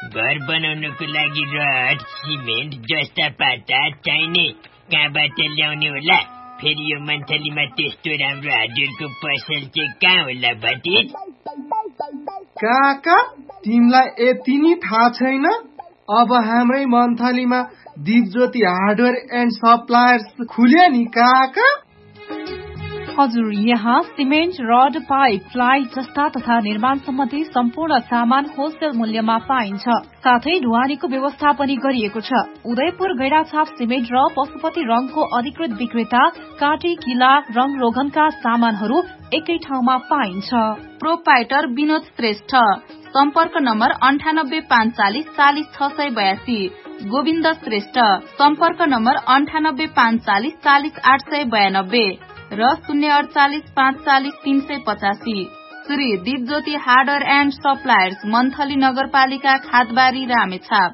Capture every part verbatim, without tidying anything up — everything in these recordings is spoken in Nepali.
घर बनाउनको लागि रड, सिमेन्ट जस्ता पाता चाहिने कहाँबाट ल्याउने होला? फेरि यो मन्थलीमा त्यस्तो राम्रो हार्डवेयरको पसल चाहिँ कहाँ होला भतिज? काका, तिमीलाई यति नि थाहा छैन? अब हाम्रै मन्थलीमा दिपज्योति हार्डवेयर एन्ड सप्लायर्स खुल्यो नि काका। हजुर, यहाँ सिमेन्ट, रड, पाइप, प्लाई जस्ता तथा निर्माण सम्बन्धी सम्पूर्ण सामान होलसेल मूल्यमा पाइन्छ। साथै ढुवानीको व्यवस्था पनि गरिएको छ। उदयपुर गैडाछाप सिमेन्ट र पशुपति रंगको अधिकृत विक्रेता काटी, किला, रंग रोगनका सामानहरू एकै ठाउँमा पाइन्छ। प्रोपाइटर विनोद श्रेष्ठ, सम्पर्क नम्बर अन्ठानब्बे पाँच चालिस चालिस छ सय बयासी। गोविन्द श्रेष्ठ, सम्पर्क नम्बर अन्ठानब्बे पाँच चालिस चालिस आठ सय बयानब्बे र शून्य अडचालिस पाँच चालिस तीन सय पचासी। Shri Dipjyoti hardware and suppliers, monthly नगरपालिका, खादबारी, रामेछाप।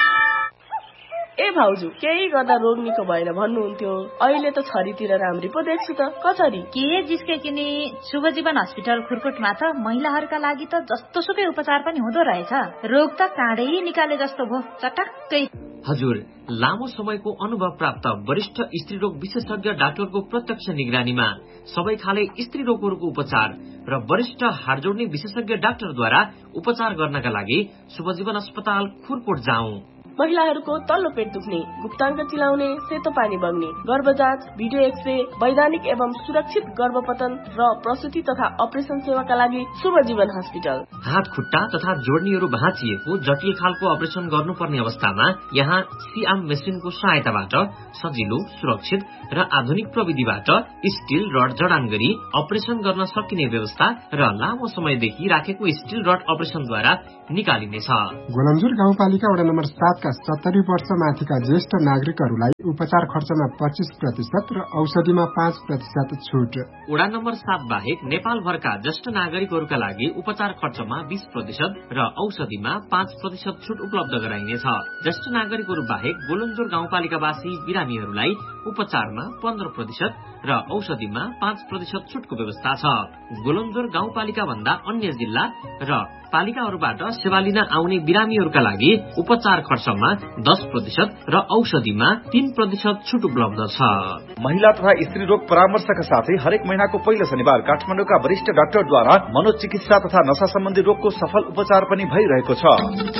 ए भाउजू, केही गर्दा रोग निको भएन भन्नुहुन्थ्यो, अहिले त छरीतिर राम्री पो देख्छु त। कसरी के जिस्के किनी शुभ जीवन हस्पिटल खुरकोटमा त महिलाहरूका लागि त जस्तो सुकै उपचार पनि हुँदो रहेछ। रोग त काँडै निकाले जस्तो भो, चटक्कै। हजुर, लामो समयको अनुभव प्राप्त वरिष्ठ स्त्री रोग विशेषज्ञ डाक्टरको प्रत्यक्ष निगरानीमा सबै खाले स्त्री रोगहरूको उपचार र वरिष्ठ हाड जोड्ने विशेषज्ञ डाक्टरद्वारा उपचार गर्नका लागि शुभजीवन अस्पताल खुरकोट जाउँ। महिलाहरूको तल्लो पेट दुख्ने, गुप्ताङ्ग चिलाउने, सेतो पानी बग्ने, गर्भजाँच, भिडियो एक्सरे, वैधानिक एवं सुरक्षित गर्भपतन र प्रसुति तथा अपरेसन सेवाका लागि शुभजीवन हस्पिटल। हात खुट्टा तथा जोड्नीहरू भाँचिएको जटिल खालको अपरेसन गर्नुपर्ने अवस्थामा यहाँ सिआम मेसिनको सहायताबाट सजिलो, सुरक्षित र आधुनिक प्रविधिबाट स्टील रड जडान गरी अपरेसन गर्न सकिने व्यवस्था र लामो समयदेखि राखेको स्टील रड अपरेसनद्वारा निकालिनेछ। गोलन्जुर गाउँपालिका वडा नम्बर सातका सत्तरी वर्ष माथिका ज्येष्ठ नागरिकहरूलाई उपचार खर्चमा पच्चीस प्रतिशत र औषधिमा पाँच प्रतिशत छुट। वडा नम्बर सात बाहेक नेपालभरका ज्येष्ठ नागरिकहरूका लागि उपचार खर्चमा बीस प्रतिशत र औषधिमा पाँच प्रतिशत छुट उपलब्ध गराइनेछ। ज्येष्ठ नागरिकहरू बाहेक गोलन्जुर गाउँपालिकावासी बिरामीहरूलाई उपचारमा पन्ध्र प्रतिशत र औषधिमा पाँच प्रतिशत छुटको व्यवस्था छ। गोलन्जुर गाउँपालिका भन्दा अन्य जिल्ला र पालिकाहरूबाट सेवा लिन आउने बिरामीहरूका लागि उपचार खर्चमा दस प्रतिशत र औषधिमा तीन प्रतिशत छुट उपलब्ध छ। महिला तथा स्त्री रोग परामर्शका साथै हरेक महिनाको पहिलो शनिबार काठमाडौँका वरिष्ठ डाक्टरद्वारा मनोचिकित्सा तथा नशा सम्बन्धी रोगको सफल उपचार पनि भइरहेको छ।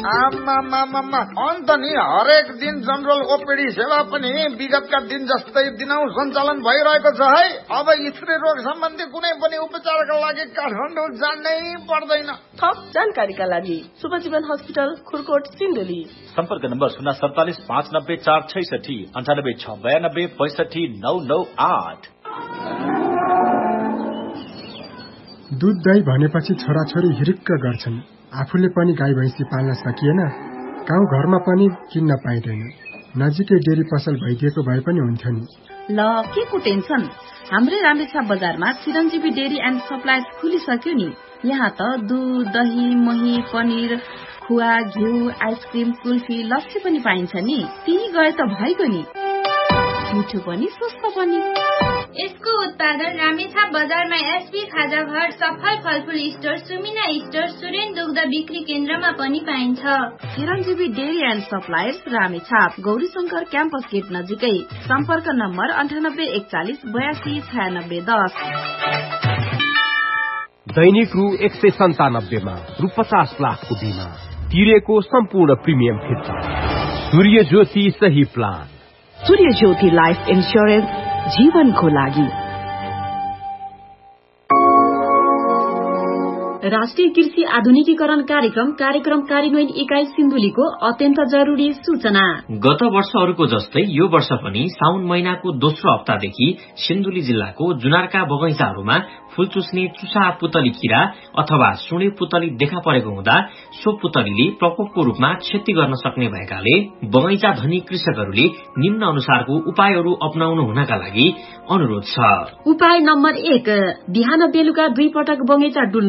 अन्त नि हरेक दिन जनरल ओपीडी सेवा पनि विगतका दिन जस्तै दिनौ सञ्चालन भइरहेको छ है। अब स्त्री रोग सम्बन्धी कुनै पनि उपचारका लागि काठमाडौँ जानै पर्दैन। थप जानकारीका लागि शुभजीवन हस्पिटल खुरकोट सिन्धुली। सम्पर्क नम्बर शून्य सडतालिस पाँच नब्बे चार छैसठी अन्ठानब्बे छ बयानब्बे पैसठी नौ नौ आठ। दूध दही भनेपछि छोराछोरी हिरिक्क गर्छन्। आफूले पनि गाई भैँसी पाल्न सकिएन, गाउँ घरमा पनि किन्न पाइँदैन। नजिकै डेरी पसल भइदिएको भए पनि हुन्थ्यो नि। ल के को टेन्सन, हाम्रै रामेछाप बजारमा चिरञ्जीवी डेरी एन्ड सप्लायर्स खुलिसक्यो नि। यहाँ त दूध, दही, मही, पनिर, खुवा, घिउ, आइसक्रिम, कुल्फी, लस्सी पनि पाइन्छ नि। त्यही गए त भइगयो नि, मिठो पनि सस्तो पनि। यसको उत्पादन रामेछाप बजारमा एसपी खाजा घर, सफल फलफुल स्टोर, सुमिना स्टोर, सुरेन दुग्ध बिक्री केन्द्रमा पनि पाइन्छ। चिरञ्जीवी dairy and suppliers Ramechhap, Gauri Shankar campus get नजिकै। सम्पर्क नम्बर अन्ठानब्बे एकचालिस बयासी छयानब्बे दस। दैनिक रु एक सय सन्तानब्बेमा रु पचास लाखको बिमा तिरेको सम्पूर्ण प्रिमियम फिर्ता। सूर्य ज्योति सही प्लान। सूर्य ज्योति लाइफ इन्स्योरेन्स, जीवनको लागि। राष्ट्रिय कृषि आधुनिकीकरण कार्यक्रम कार्यक्रम कार्यान्वयन इकाई सिन्धुलीको अत्यन्त जरुरी सूचना। गत वर्षहरूको जस्तै यो वर्ष पनि साउन महिनाको दोस्रो हप्तादेखि सिन्धुली जिल्लाको जुनारका बगैँचाहरूमा फूल चुस्ने चुसा पुतली किरा अथवा सुणे पुतली देखा परेको हुँदा सो पुतलीले प्रकोपको रूपमा क्षति गर्न सक्ने भएकाले बगैँचा धनी कृषकहरूले निम्न अनुसारको उपायहरू अपनाउनु हुनका लागि अनुरोध छ। उपाय नम्बर एक, बिहान बेलुका दुई पटक बगैँचा डुल्नुहोस्।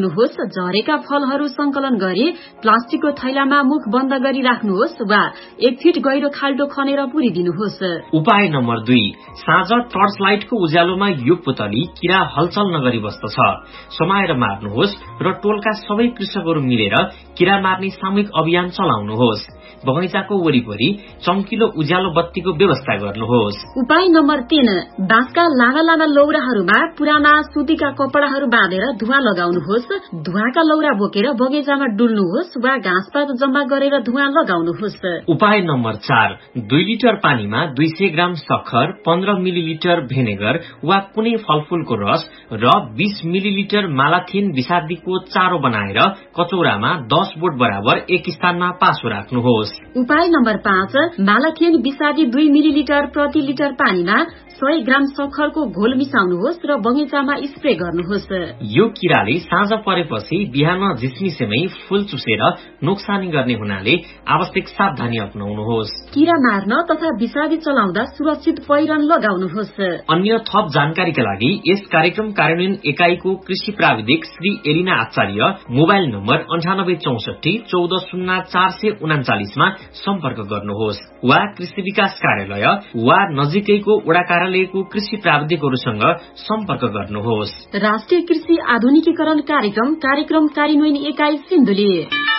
झरेका फलहरू संकलन गरी प्लास्टिकको थैलामा मुख बन्द गरी राख्नुहोस् वा एक फिट गहिरो खाल्डो खनेर पुरिदिनुहोस्। उपाय नम्बर दुई, साँझ टर्च लाइटको उज्यालोमा यो पुतली किरा हलचल नगरी बस्दछ। समाएर मार्नुहोस् र टोलका सबै कृषकहरू मिलेर किरा मार्ने सामूहिक अभियान चलाउनुहोस्। बगैँचाको वरिपरि चम्किलो उज्यालो बत्तीको व्यवस्था गर्नुहोस्। उपाय नम्बर तीन, बाँसका लाना लाना लौराहरूमा पुराना सुतीका कपडाहरू बाँधेर धुवा लगाउनुहोस्। धुवाका लौरा बोकेर बगैँचामा डुल्नुहोस् वा घाँसपात जम्मा गरेर धुवा लगाउनुहोस्। उपाय नम्बर चार, दुई लिटर पानीमा दुई सय ग्राम सक्खर, पन्ध्र मिलिलिटर भेनेगर वा कुनै फलफूलको रस र बीस मिलिलिटर मालाथिन विषादीको चारो बनाएर कचौरामा दस बोट बराबर एक स्थानमा पासो राख्नुहोस्। उपाय नम्बर पाँच, मालाथिन विषादी दुई मिलिलिटर प्रति लिटर पानीमा सय ग्राम सक्खरको घोल मिसाउनुहोस् र बगैँचामा स्प्रे गर्नुहोस्। यो किराले साँझ परेपछि बिहान झिसमिसेमै फूल चुसेर नोक्सानी गर्ने हुनाले आवश्यक सावधानी अपनाउनुहोस्। किरा मार्न तथा विषादी चलाउँदा सुरक्षित पहिरन लगाउनुहोस्। अन्य थप जानकारीका लागि यस कार्यक्रम कार्यान्वयन एकाइको कृषि प्राविधिक श्री एलिना आचार्य मोबाइल नम्बर अन्ठानब्बे चौसठी चौध शून्य चार सय उनाचालिसमा सम्पर्क गर्नुहोस् वा कृषि विकास कार्यालय वा नजिकैको वडा कार्यालयको कृषि प्राविधिकहरूसँग सम्पर्क गर्नुहोस्। राष्ट्रिय कृषि आधुनिकीकरण कार्यक्रम कार्यक्रम कार्यान्वयन एकाइ सिन्धुली।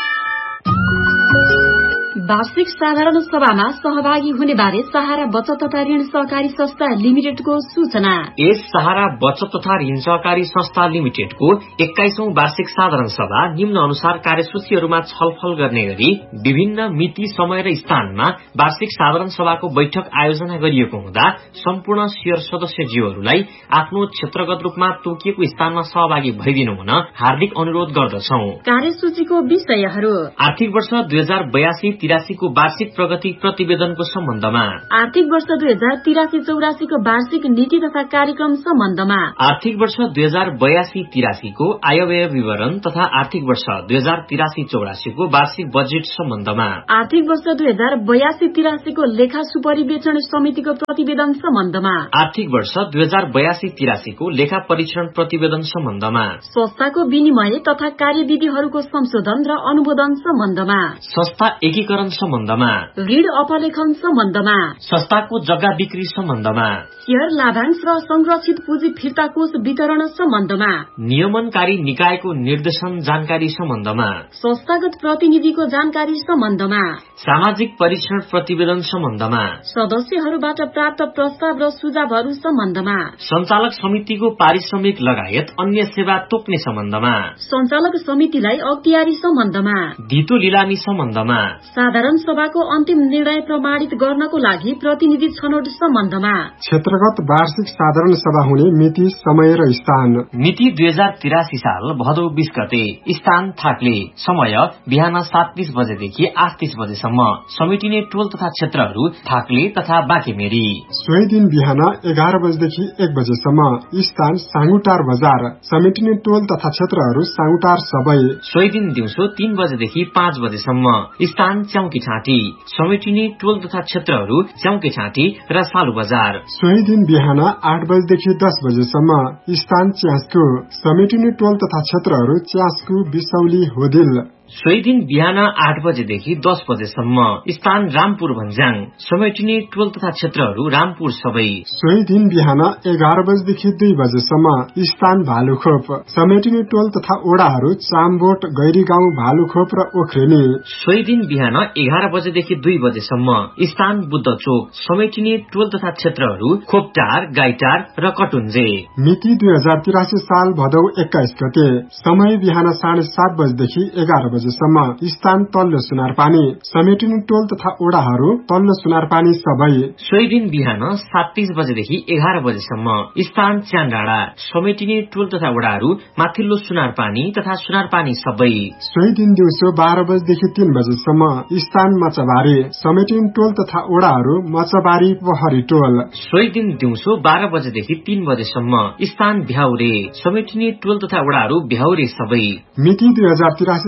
वार्षिक साधारण सभामा सहभागी हुने बारे सहारा बचत तथा ऋण सहकारी संस्था लिमिटेडको सूचना। यस सहारा बचत तथा ऋण सहकारी संस्था लिमिटेडको एक्काइसौं वार्षिक साधारण सभा निम्न अनुसार कार्यसूचीहरूमा छलफल गर्ने गरी विभिन्न मिति, समय र स्थानमा वार्षिक साधारण सभाको बैठक आयोजना गरिएको हुँदा सम्पूर्ण शेयर सदस्यज्यूहरूलाई आफ्नो क्षेत्रगत रूपमा तोकिएको स्थानमा सहभागी भइदिनु हुन हार्दिक अनुरोध गर्दछौं। कार्यसूचीको विषयहरू: आर्थिक वर्ष दुई हजार बयासी तिरासीको वार्षिक प्रगति प्रतिवेदनको सम्बन्धमा, आर्थिक वर्ष दुई हजार तिरासी चौरासीको वार्षिक नीति तथा कार्यक्रम सम्बन्धमा, आर्थिक वर्ष दुई हजार बयासी तिरासीको आयव्यय विवरण तथा आर्थिक वर्ष दुई हजार तिरासी चौरासीको वार्षिक बजेट सम्बन्धमा, आर्थिक वर्ष दुई हजार बयासी तिरासीको लेखा सुपरिवेक्षण समितिको प्रतिवेदन सम्बन्धमा, आर्थिक वर्ष दुई हजार बयासी तिरासीको लेखा परीक्षण प्रतिवेदन सम्बन्धमा, संस्थाको विनिमय तथा कार्यविधिहरूको संशोधन र अनुमोदन सम्बन्धमा, संस्था एकीकरण सम्बन्धमा, ऋण अपलेखन सम्बन्धमा, संस्थाको जग्गा बिक्री सम्बन्धमा, शेयर लाभांश र संरक्षित पुँजी फिर्ता कोष वितरण सम्बन्धमा, नियमनकारी निकायको निर्देशन जानकारी सम्बन्धमा, संस्थागत प्रतिनिधिको जानकारी सम्बन्धमा, सामाजिक परीक्षण प्रतिवेदन सम्बन्धमा, सदस्यहरूबाट प्राप्त प्रस्ताव र सुझावहरू सम्बन्धमा, सञ्चालक समितिको पारिश्रमिक लगायत अन्य सेवा तोक्ने सम्बन्धमा, सञ्चालक समितिलाई अख्तियारी सम्बन्धमा, धितो लिलामी सम्बन्धमा, साधारण सभाको अन्तिम निर्णय प्रमाणित गर्नको लागि प्रतिनिधि छनौट सम्बन्धमा, क्षेत्रगत वार्षिक साधारण सभा हुने मिति, समय र स्थान। मिति दुई हजार तिरासी साल भदौ बीस गते, स्थान थाक्ले, समय बिहान सात तीस बजेदेखि आठ तीस बजेसम्म, समेटिने टोल तथा क्षेत्रहरू थाक्ले तथा बाँकेमेरी। सोही दिन बिहान एघार बजेदेखि एक बजेसम्म, स्थान साङ्गुटार बजार, समेटिने टोल तथा क्षेत्रहरू साङ्गुटार सबै। सोही दिन दिउँसो तीन बजेदेखि पाँच बजेसम्म, स्थान च्याउकी ठाँटी, समेटिने टोल तथा क्षेत्रहरू च्याउकी ठाँटी र सालु बजार। सोही दिन बिहान आठ बजेदेखि दस बजेसम्म, स्थान च्यास्कु, समेटिने टोल तथा क्षेत्रहरू च्यास्कु, बिसौली, होदिल। सोही दिन बिहान आठ बजेदेखि दस बजेसम्म, स्थान रामपुर भन्ज्याङ, समेटिने टोल तथा क्षेत्रहरू रामपुर सबै। सोही दिन बिहान एघार बजेदेखि दुई बजेसम्म, स्थान भालुखोप, समेटिने टोल तथा ओडाहरू चामबोट, गैरीगाउँ, भालुखोप र ओख्रेनी। सोही दिन बिहान एघार बजेदेखि दुई बजेसम्म, स्थान बुद्ध चोक, समेटिने टोल तथा क्षेत्रहरू खोपटार, गाईटार र कटुन्जे। मिति दुई हजार तिरासी साल भदौ एक्काइस गते, समय बिहान साढे सात बजेदेखि एघार बजे सम्म, स्थान तल्लो सुनारपानी, समेटिने टोल तथा ओडाहरू तल्लो सुनारपानी सबै। सोही दिन बिहान सात तीस बजेदेखि एघार बजेसम्म, स्थान च्यानडाँडा, समेटिने टोल तथा ओडाहरू माथिल्लो सुनारपानी तथा सुनारपानी सबै। सोही दिन दिउँसो बाह्र बजेदेखि तीन बजेसम्म, स्थान मचबारी, समेटिने टोल तथा ओडाहरू मचबारी, पहरी टोल। सोही दिन दिउँसो बाह्र बजेदेखि तीन बजेसम्म, स्थान भ्याउरे, समेटिने टोल तथा ओडाहरू भ्याउरे सबै। मिति दुई हजार तिरासी साल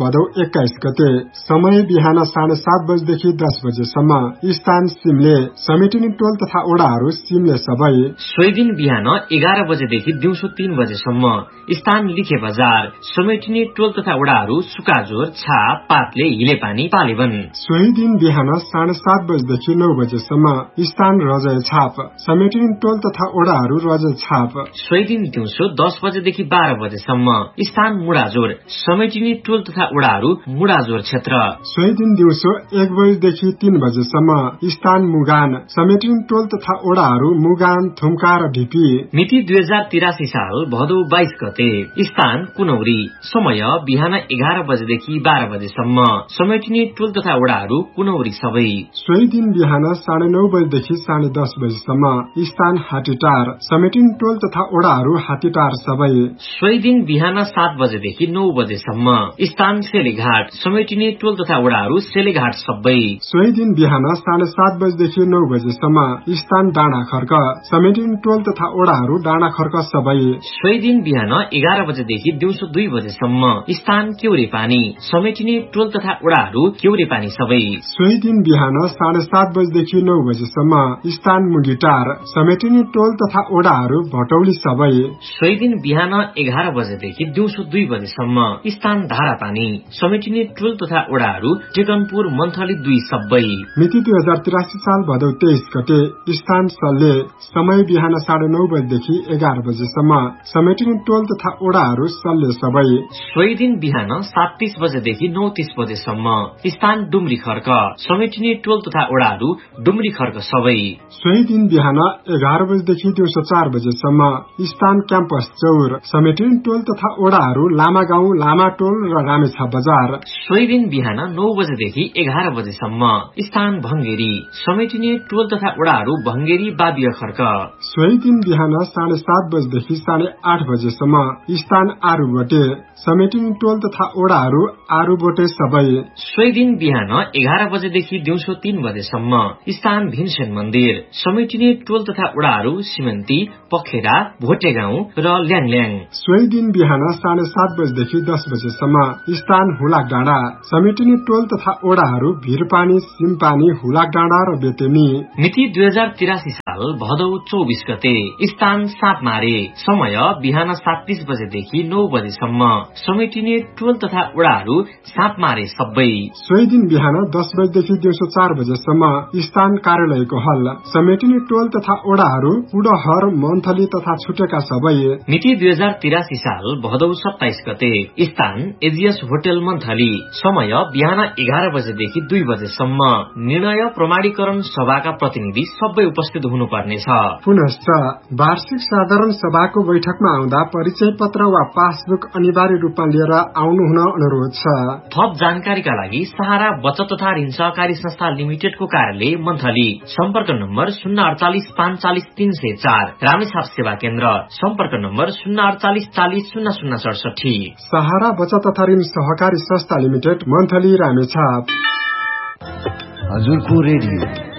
भदौ एक्काइस गते समय बिहान साढे सात बजेदेखि दस बजेसम्म स्थान सिमले समेटिने टोल तथा ओडाहरू सिमले सबै। सोही दिन बिहान एघार बजेदेखि दिउँसो तीन बजेसम्म स्थान लिखे बजार समेटिने टोल तथा ओडाहरू सुकाजोर, छाप, पातले, हिलेपानी, पालेवन। सोही दिन बिहान साढे सात बजेदेखि नौ बजेसम्म स्थान रजय छाप समेटिने टोल तथा ओडाहरू रजय छाप। सोही दिन दिउँसो दस बजेदेखि बाह्र बजेसम्म स्थान मुडाजोर समेटिने टोल तथा ओडाहरू मुडाजोर क्षेत्र। सोही दिन दिउँसो एक बजेदेखि तीन बजेसम्म स्थान मुगान समेटिने टोल तथा ओडाहरू मुगान, थुम्का र ढिपी। मिति दुई हजार तिरासी साल भदौ बाइस गते स्थान कुनौरी समय बिहान एघार बजेदेखि बाह्र बजेसम्म समेटिने टोल तथा ओडाहरू कुनौरी सबै। सोही दिन बिहान साढे नौ बजेदेखि साढे दस बजेसम्म स्थान हाटीटार समेटिने टोल तथा ओडाहरू हाटीटार सबै। सोही दिन बिहान सात बजेदेखि नौ बजेसम्म स्थान सेलेघाट समेटिने टोल तथा ओडाहरू सेलेघाट सबै। सोही दिन बिहान साढे सात बजेदेखि नौ बजेसम्म स्थान डाँडा खर्क समेटिने टोल तथा ओडाहरू डाँडा खर्क सबै। सोही दिन बिहान एघार बजेदेखि दिउँसो दुई बजेसम्म स्थान केउरे पानी समेटिने टोल तथा ओडाहरू केउरे पानी सबै। सोही दिन बिहान साढे सात बजेदेखि नौ बजेसम्म स्थान मुगीटार समेटिने टोल तथा ओडाहरू भटौली सबै। सोही दिन बिहान एघार बजेदेखि दिउँसो दुई बजेसम्म स्थान धारापानी समेटिने टोल तथा ओडाहरू टेकनपुर, मन्थली दुई सबै। मिति दुई हजार तिरासी साल भदौ तेइस गते स्थान सल्ले समय बिहान साढे नौ बजेदेखि एघार बजेसम्म समेटिने टोल तथा ओडाहरू सल्ले सबै। सोही दिन बिहान सात तीस बजेदेखि नौ तीस बजेसम्म स्थान डुम्री खर्क समेटिने टोल तथा ओडाहरू डुम्री खर्क सबै। सोही दिन बिहान एघार बजेदेखि दिउँसो चार बजेसम्म स्थान क्याम्पस चौर समेटिने टोल तथा ओडाहरू लामा गाउँ, लामा टोल र रामेछाप बजार। सोही दिन बिहान नौ बजेदेखि एघार बजेसम्म स्थान भंगेरी समेटिने टोल तथा ओडाहरू भंगेरी, बाबिया खर्क। सोही दिन बिहान साढे सात बजेदेखि साढे आठ बजेसम्म स्थान आरूबोटे समेटिने टोल तथा ओडाहरू आरूबोटे सबै। सोही दिन बिहान एघार बजेदेखि दिउँसो तीन बजेसम्म स्थान भीमसेन मन्दिर समेटिने टोल तथा ओडाहरू सिमन्ती, पखेरा, भोटेगाउँ र ल्याङल्याङ। सोही दिन बिहान साढे सात बजेदेखि दस बजेसम्म स्थान हुलाक डाँडा समेटिने टोल तथा ओडाहरू भिरपानी, सिमपानी, हुलाक डाँडा र बेतेमी। मिति दुई हजार तिरासी साल भदौ चौबिस गते स्थान सापमारे समय बिहान सात तीस बजेदेखि नौ बजेसम्म समेटिने टोल तथा ओडाहरू सापमारे सबै। सोही दिन बिहान दस बजेदेखि दिउँसो चार बजेसम्म स्थान कार्यालयको हल समेटिने टोल तथा ओडाहरू उडहर, मन्थली तथा छुटेका सबै। मिति दुई हजार तिरासी साल भदौ सत्ताइस गते स्थान एजिएस होटल मन्थली समय बिहान एघार बजेदेखि दुई बजेसम्म निर्णय प्रमाणीकरण सभाका प्रतिनिधि सबै उपस्थित हुनुपर्नेछ। पुनश्च वार्षिक साधारण सभाको बैठकमा आउँदा परिचय पत्र वा पासबुक अनिवार्य रूपमा लिएर आउनु हुन अनुरोध छ। थप जानकारीका लागि सहारा बचत तथा ऋण सहकारी संस्था लिमिटेडको कार्यालय मन्थली सम्पर्क नम्बर शून्य अडचालिस पाँच चालिस तीन सय चार, रामेछाप सेवा केन्द्र सम्पर्क नम्बर शून्य अडचालिस चालिस शून्य शून्य सडसठी। सहारा बचत तथा ऋण सहकारी संस्था लिमिटेड मन्थली, रामेछाप। हजुरको रेडियो